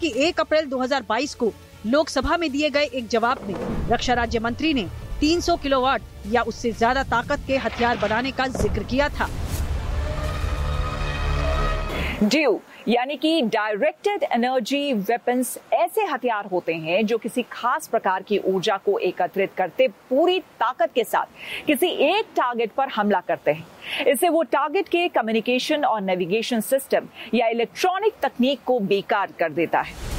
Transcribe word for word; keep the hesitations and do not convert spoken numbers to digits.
हालांकि एक अप्रैल दो हज़ार बाईस को लोकसभा में दिए गए एक जवाब में रक्षा राज्य मंत्री ने तीन सौ किलोवाट या उससे ज्यादा ताकत के हथियार बनाने का जिक्र किया था। ड्यू यानी कि डायरेक्टेड एनर्जी वेपन्स ऐसे हथियार होते हैं जो किसी खास प्रकार की ऊर्जा को एकत्रित करते पूरी ताकत के साथ किसी एक टारगेट पर हमला करते हैं। इससे वो टारगेट के कम्युनिकेशन और नेविगेशन सिस्टम या इलेक्ट्रॉनिक तकनीक को बेकार कर देता है।